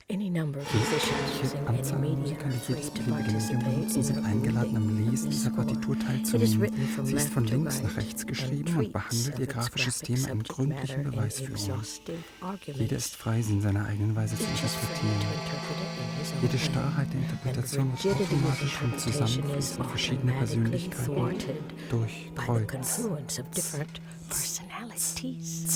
Welche Anzahl Musiker, die jedes beliebige Medium benutzen, sind eingeladen, am Lesen dieser Partitur teilzunehmen. Sie ist von links nach rechts geschrieben und behandelt ihr grafisches Thema in gründlichen Beweisführungen. Jeder ist frei, sie in seiner eigenen Weise zu interpretieren. Jede Starrheit der Interpretation wird automatisch vom Zusammenfließen verschiedener Persönlichkeiten durchkreuzt.